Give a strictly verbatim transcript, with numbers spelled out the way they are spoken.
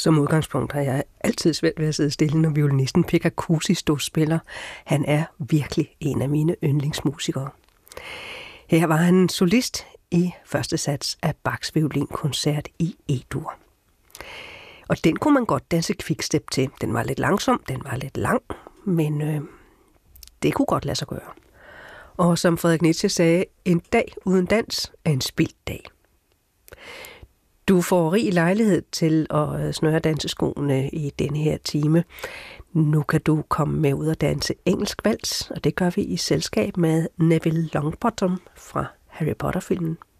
Som udgangspunkt har jeg altid svært ved at sidde stille, når violinisten Pekka Kuusisto spiller. Han er virkelig en af mine yndlingsmusikere. Her var han solist i første sats af Bachs violinkoncert i E-dur. Og den kunne man godt danse quickstep til. Den var lidt langsom, den var lidt lang, men øh, det kunne godt lade sig gøre. Og som Frederik Nietzsche sagde, en dag uden dans er en spildt dag. Du får rig lejlighed til at snøre danseskoene i denne her time. Nu kan du komme med ud og danse engelsk vals, og det gør vi i selskab med Neville Longbottom fra Harry Potter-filmen.